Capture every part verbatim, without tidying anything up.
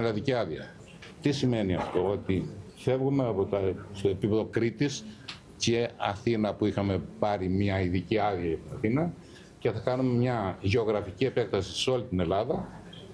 πανελλαδική άδεια. Τι σημαίνει αυτό? Ότι φεύγουμε από τα, στο επίπεδο Κρήτης και Αθήνα, που είχαμε πάρει μια ειδική άδεια για την Αθήνα, και θα κάνουμε μια γεωγραφική επέκταση σε όλη την Ελλάδα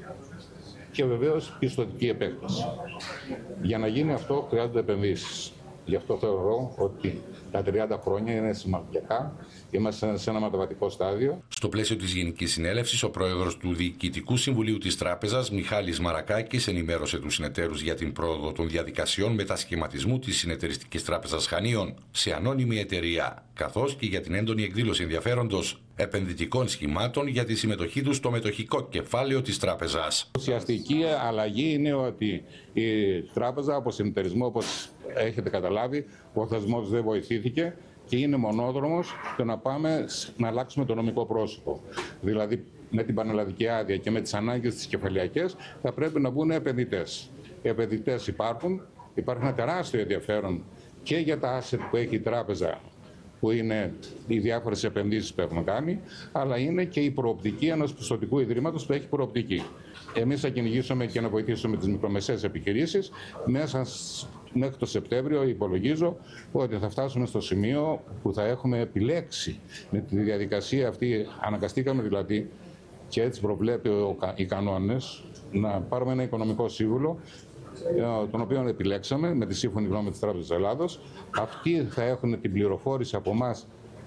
και βεβαίως πιστωτική επέκταση. Για να γίνει αυτό χρειάζονται επενδύσεις. Γι' αυτό θεωρώ ότι τα τριάντα χρόνια είναι σημαντικά. Είμαστε σε ένα μεταβατικό στάδιο. Στο πλαίσιο της Γενικής Συνέλευσης, ο πρόεδρος του Διοικητικού Συμβουλίου της Τράπεζας, Μιχάλης Μαρακάκης, ενημέρωσε τους συνεταίρους για την πρόοδο των διαδικασιών μετασχηματισμού της Συνεταιριστικής Τράπεζας Χανίων σε ανώνυμη εταιρεία, καθώς και για την έντονη εκδήλωση ενδιαφέροντος επενδυτικών σχημάτων για τη συμμετοχή τους στο μετοχικό κεφάλαιο της τράπεζας. Ουσιαστική αλλαγή είναι ότι η τράπεζα από συνεταιρισμό, όπως έχετε καταλάβει, ο θεσμός δεν βοηθήθηκε και είναι μονόδρομος στο να πάμε να αλλάξουμε το νομικό πρόσωπο. Δηλαδή, με την πανελλαδική άδεια και με τις ανάγκες της κεφαλαιακές θα πρέπει να μπουν επενδυτές. Οι επενδυτές υπάρχουν, υπάρχει ένα τεράστιο ενδιαφέρον και για τα asset που έχει η τράπεζα, που είναι οι διάφορες επενδύσεις που έχουμε κάνει, αλλά είναι και η προοπτική ενός πιστωτικού ιδρύματος που έχει προοπτική. Εμείς θα κυνηγήσουμε και να βοηθήσουμε τις μικρομεσαίες επιχειρήσεις. Μέσα μέχρι το Σεπτέμβριο υπολογίζω ότι θα φτάσουμε στο σημείο που θα έχουμε επιλέξει με τη διαδικασία αυτή. Αναγκαστήκαμε δηλαδή, και έτσι προβλέπει οι κανόνες, να πάρουμε ένα οικονομικό σύμβουλο, τον οποίο επιλέξαμε με τη σύμφωνη γνώμη της Τράπεζας Ελλάδος. Αυτοί θα έχουν την πληροφόρηση από εμάς,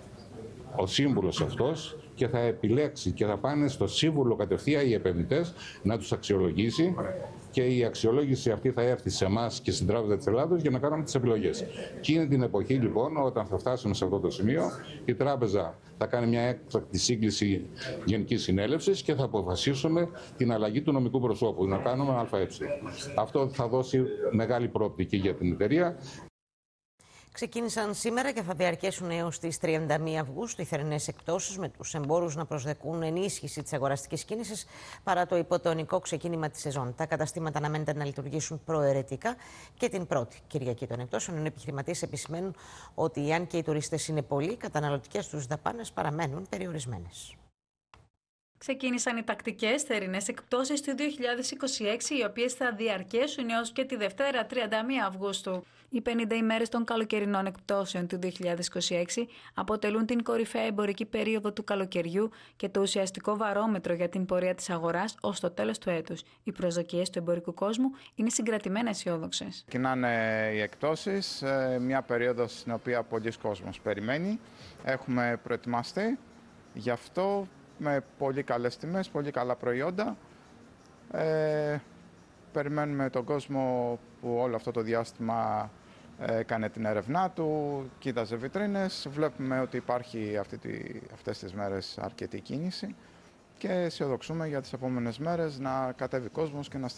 ο σύμβουλος αυτός, και θα επιλέξει και θα πάνε στο σύμβουλο κατευθείαν οι επενδυτές να τους αξιολογήσει, και η αξιολόγηση αυτή θα έρθει σε εμάς και στην Τράπεζα της Ελλάδος για να κάνουμε τις επιλογές. Και είναι την εποχή λοιπόν, όταν θα φτάσουμε σε αυτό το σημείο, η Τράπεζα θα κάνει μια έκτακτη σύγκληση Γενικής Συνέλευσης και θα αποφασίσουμε την αλλαγή του νομικού προσώπου, να κάνουμε ΑΕ. Αυτό θα δώσει μεγάλη προοπτική για την εταιρεία. Ξεκίνησαν σήμερα και θα διαρκέσουν έως τις τριάντα μία Αυγούστου οι θερινές εκπτώσεις, με τους εμπόρους να προσδοκούν ενίσχυση της αγοραστικής κίνησης παρά το υποτονικό ξεκίνημα της σεζόν. Τα καταστήματα αναμένεται να λειτουργήσουν προαιρετικά και την πρώτη Κυριακή των εκπτώσεων, ενώ οι επιχειρηματίες επισημαίνουν ότι αν και οι τουρίστες είναι πολλοί, οι καταναλωτικές τους δαπάνες παραμένουν περιορισμένες. Ξεκίνησαν οι τακτικές θερινές εκπτώσεις του δύο χιλιάδες είκοσι έξι, οι οποίες θα διαρκέσουν έως και τη Δευτέρα τριάντα μία Αυγούστου. Οι πενήντα ημέρες των καλοκαιρινών εκπτώσεων του δύο χιλιάδες είκοσι έξι αποτελούν την κορυφαία εμπορική περίοδο του καλοκαιριού και το ουσιαστικό βαρόμετρο για την πορεία της αγοράς ως το τέλος του έτους. Οι προσδοκίες του εμπορικού κόσμου είναι συγκρατημένα αισιόδοξες. Ξεκινάνε οι εκπτώσεις, μια περίοδος στην οποία πολλοί κόσμος περιμένει. Έχουμε προετοιμαστεί γι' αυτό, με πολύ καλές τιμές, πολύ καλά προϊόντα. Ε, περιμένουμε τον κόσμο που όλο αυτό το διάστημα έκανε την έρευνά του, κοίταζε βιτρίνες. Βλέπουμε ότι υπάρχει αυτή τη, αυτές τις μέρες αρκετή κίνηση και αισιοδοξούμε για τις επόμενες μέρες να κατέβει κόσμος και να